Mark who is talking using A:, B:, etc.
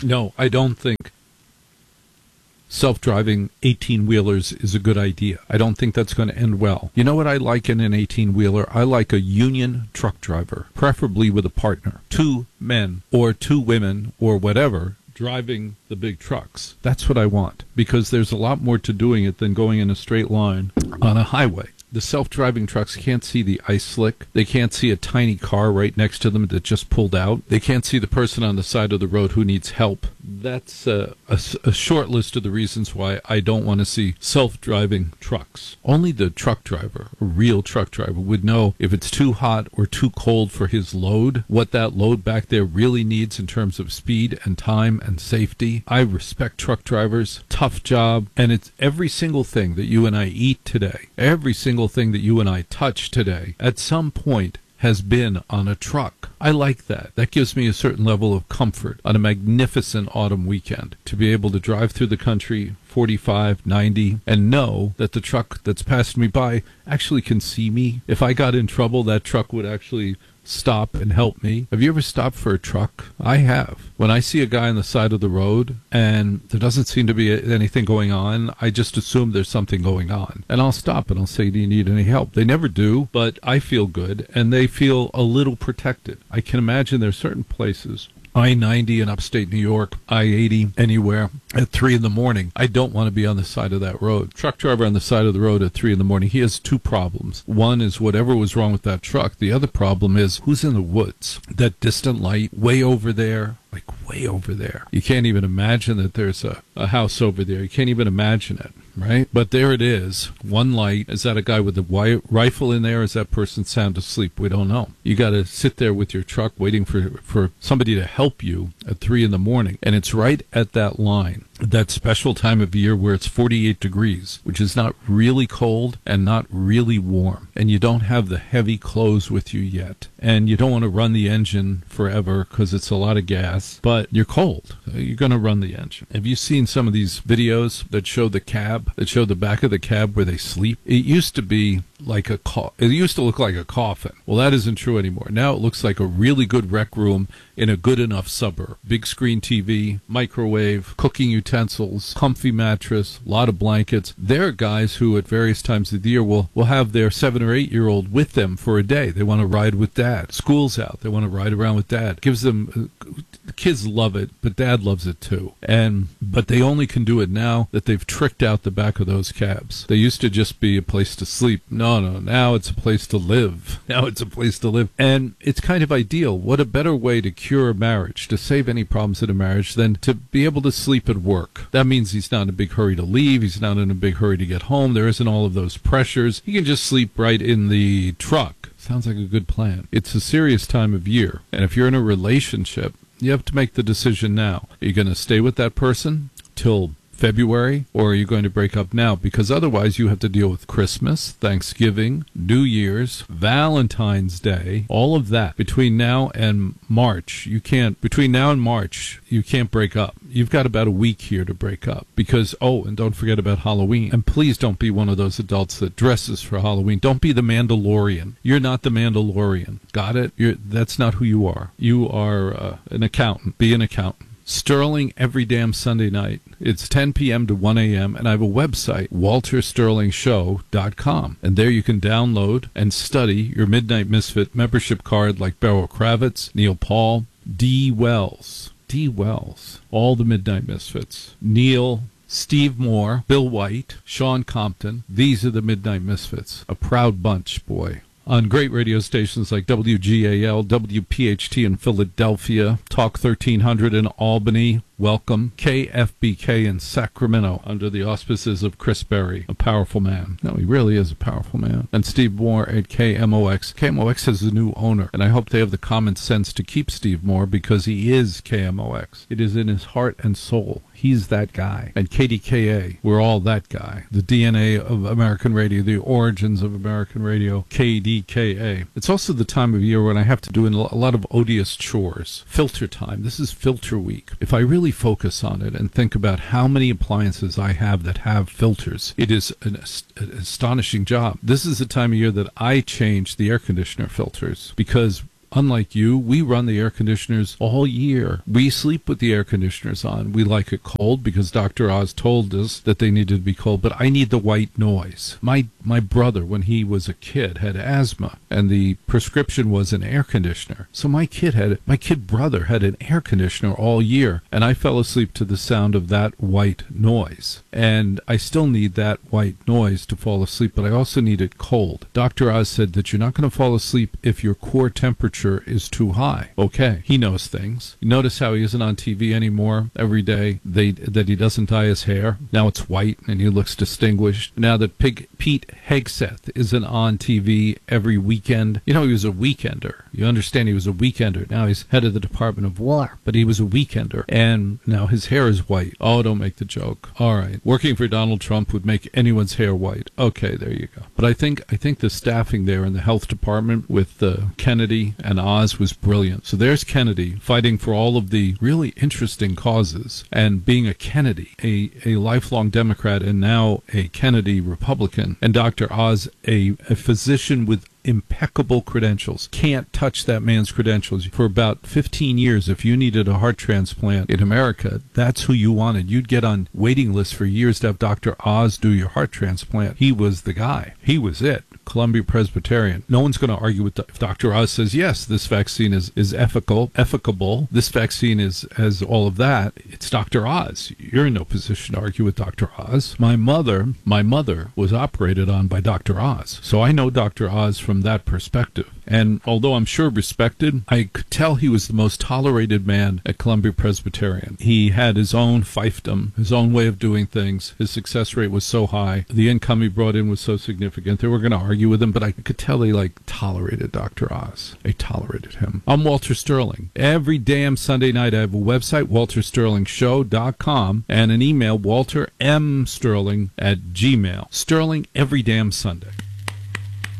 A: No, I don't think self-driving 18-wheelers is a good idea. I don't think that's going to end well. You know what I like in an 18-wheeler? I like a union truck driver, preferably with a partner. 2 men or 2 women or whatever driving the big trucks. That's what I want, because there's a lot more to doing it than going in a straight line on a highway. The self-driving trucks can't see the ice slick. They can't see a tiny car right next to them that just pulled out. They can't see the person on the side of the road who needs help. That's a short list of the reasons why I don't want to see self-driving trucks. Only the truck driver, a real truck driver, would know if it's too hot or too cold for his load, what that load back there really needs in terms of speed and time and safety. I respect truck drivers. Tough job. And it's every single thing that you and I eat today, every single thing that you and I touch today, at some point has been on a truck. I like that. That gives me a certain level of comfort on a magnificent autumn weekend to be able to drive through the country 45, 90, and know that the truck that's passed me by actually can see me. If I got in trouble, that truck would actually stop and help me. Have you ever stopped for a truck? I have. When I see a guy on the side of the road and there doesn't seem to be anything going on, I just assume there's something going on. And I'll stop and I'll say, do you need any help? They never do, but I feel good and they feel a little protected. I can imagine there are certain places, I-90 in upstate New York, I-80 anywhere, at 3 in the morning. I don't want to be on the side of that road. Truck driver on the side of the road at 3 in the morning, he has 2 problems. One is whatever was wrong with that truck. The other problem is who's in the woods. That distant light way over there, like way over there. You can't even imagine that there's a house over there. You can't even imagine it, right? But there it is. One light. Is that a guy with a rifle in there? Is that person sound asleep? We don't know. You got to sit there with your truck waiting for somebody to help you at 3 in the morning. And it's right at that line, that special time of year where it's 48 degrees, which is not really cold and not really warm. And you don't have the heavy clothes with you yet. And you don't want to run the engine forever because it's a lot of gas, but you're cold. So you're going to run the engine. Have you seen some of these videos that show the cab, that show the back of the cab where they sleep? It used to be like it used to look like a coffin. Well, that isn't true anymore. Now it looks like a really good rec room in a good enough suburb. Big screen TV, microwave, cooking utensils, comfy mattress, a lot of blankets. There are guys who at various times of the year will have their 7 or 8 year old with them for a day. They want to ride with dad. School's out. They want to ride around with dad. Gives them, the kids love it, but dad loves it too. But they only can do it now that they've tricked out the back of those cabs. They used to just be a place to sleep. No, now it's a place to live. Now it's a place to live. And it's kind of ideal. What a better way to cure a marriage, to save any problems in a marriage, than to be able to sleep at work. That means he's not in a big hurry to leave. He's not in a big hurry to get home. There isn't all of those pressures. He can just sleep right in the truck. Sounds like a good plan. It's a serious time of year. And if you're in a relationship, you have to make the decision now. Are you going to stay with that person till February, or are you going to break up now? Because otherwise you have to deal with Christmas, Thanksgiving, New Year's, Valentine's Day, all of that. Between now and March, you can't break up. You've got about a week here to break up. Because, and don't forget about Halloween. And please don't be one of those adults that dresses for Halloween. Don't be the Mandalorian. You're not the Mandalorian. Got it? That's not who you are. You are an accountant. Be an accountant. Sterling every damn Sunday night. It's 10 p.m. to 1 a.m. and I have a website, waltersterlingshow.com. And there you can download and study your Midnight Misfit membership card like Beryl Kravitz, Neil Paul, D. Wells, all the Midnight Misfits, Neil, Steve Moore, Bill White, Sean Compton. These are the Midnight Misfits. A proud bunch, boy. On great radio stations like WGAL, WPHT in Philadelphia, Talk 1300 in Albany, welcome, KFBK in Sacramento, under the auspices of Chris Berry, a powerful man. No, he really is a powerful man. And Steve Moore at KMOX. KMOX has a new owner, and I hope they have the common sense to keep Steve Moore because he is KMOX. It is in his heart and soul. He's that guy. And KDKA, we're all that guy. The DNA of American radio, the origins of American radio, KDKA. It's also the time of year when I have to do a lot of odious chores. Filter time. This is filter week. If I really focus on it and think about how many appliances I have that have filters, it is an astonishing job. This is the time of year that I change the air conditioner filters because unlike you, we run the air conditioners all year. We sleep with the air conditioners on. We like it cold because Dr. Oz told us that they needed to be cold, but I need the white noise. My brother, when he was a kid, had asthma, and the prescription was an air conditioner. So my kid brother had an air conditioner all year, and I fell asleep to the sound of that white noise. And I still need that white noise to fall asleep, but I also need it cold. Dr. Oz said that you're not going to fall asleep if your core temperature is too high. Okay, he knows things. You notice how he isn't on TV anymore every day, that he doesn't dye his hair. Now it's white and he looks distinguished. Now that Pete Hegseth isn't on TV every weekend. You know, he was a weekender. You understand he was a weekender. Now he's head of the Department of War, but he was a weekender. And now his hair is white. Oh, don't make the joke. All right. Working for Donald Trump would make anyone's hair white. Okay, there you go. But I think the staffing there in the health department with Kennedy and Oz was brilliant. So there's Kennedy fighting for all of the really interesting causes, and being a Kennedy, a lifelong Democrat and now a Kennedy Republican, and Dr. Oz, a physician with impeccable credentials. Can't touch that man's credentials. For about 15 years, if you needed a heart transplant in America, that's who you wanted. You'd get on waiting lists for years to have Dr. Oz do your heart transplant. He was the guy. He was it. Columbia Presbyterian. No one's going to argue with if Dr. Oz says, yes, this vaccine is efficable, this vaccine has all of that. It's Dr. Oz. You're in no position to argue with Dr. Oz. My mother was operated on by Dr. Oz. So I know Dr. Oz from that perspective. And although I'm sure respected, I could tell he was the most tolerated man at Columbia Presbyterian. He had his own fiefdom, his own way of doing things. His success rate was so high. The income he brought in was so significant. They were going to argue with him, but I could tell they tolerated Dr. Oz. They tolerated him. I'm Walter Sterling. Every damn Sunday night I have a website, waltersterlingshow.com, and an email, waltermsterling@gmail.com. Sterling every damn Sunday.